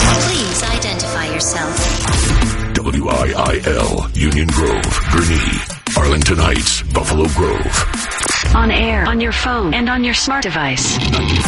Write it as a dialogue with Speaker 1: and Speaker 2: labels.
Speaker 1: Please identify yourself.
Speaker 2: WIIL, Union Grove, Gurnee, Arlington Heights, Buffalo Grove.
Speaker 3: On air, on your phone, and on your smart device.